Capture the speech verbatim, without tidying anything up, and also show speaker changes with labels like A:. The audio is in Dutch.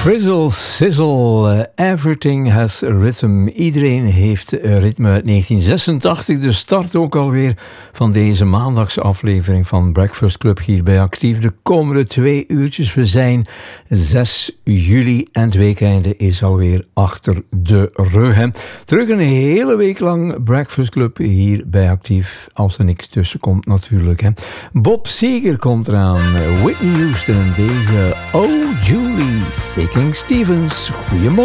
A: Frizzle, sizzle, everything has rhythm. Iedereen heeft ritme uit negentien zesentachtig. De start ook alweer van deze maandagsaflevering van Breakfast Club hier bij Actief. De komende twee uurtjes. We zijn zes juli en het weekende is alweer achter de rug. Hè. Terug een hele week lang Breakfast Club hier bij Actief. Als er niks tussen komt natuurlijk. Hè. Bob Seger komt eraan. Whitney Houston en deze Oh Julie. King Stevens, goedemorgen.